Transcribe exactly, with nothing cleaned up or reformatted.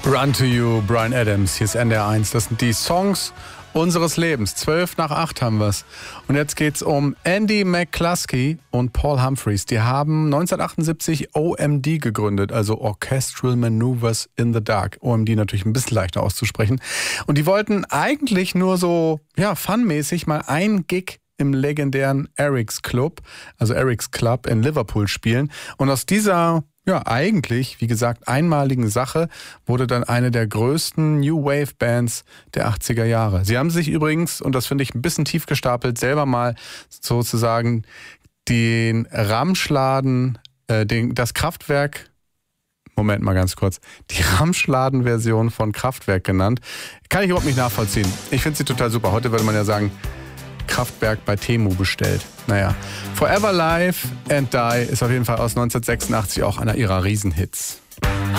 Run to You, Bryan Adams, hier ist N D R eins. Das sind die Songs unseres Lebens. Zwölf nach acht haben wir's. Und jetzt geht's um Andy McCluskey und Paul Humphreys. Die haben neunzehnhundertachtundsiebzig O M D gegründet, also Orchestral Maneuvers in the Dark. O M D natürlich ein bisschen leichter auszusprechen. Und die wollten eigentlich nur so, ja, funmäßig mal ein Gig im legendären Eric's Club, also Eric's Club in Liverpool spielen. Und aus dieser Ja, eigentlich, wie gesagt, einmaligen Sache wurde dann eine der größten New Wave Bands der achtziger Jahre. Sie haben sich übrigens, und das finde ich ein bisschen tief gestapelt, selber mal sozusagen den Ramschladen, äh, den, das Kraftwerk, Moment mal ganz kurz, die Ramschladen-Version von Kraftwerk genannt. Kann ich überhaupt nicht nachvollziehen. Ich finde sie total super. Heute würde man ja sagen, Kraftwerk bei Temu bestellt. Naja, Forever Live and Die ist auf jeden Fall aus neunzehnhundertsechsundachtzig auch einer ihrer Riesenhits.